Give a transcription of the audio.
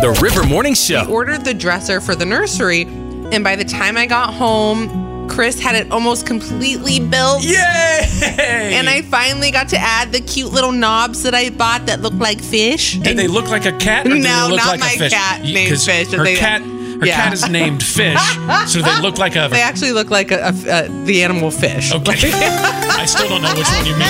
The River Morning Show. Ordered the dresser for the nursery, and by the time I got home, Chris had it almost completely built. Yay! And I finally got to add the cute little knobs that I bought that look like fish. Did they look like a cat? Or No, did they look not like my a fish? cat named 'Cause Fish. Her cat is named Fish, so they look like a. They actually look like the animal fish. Okay. I still don't know which one you mean.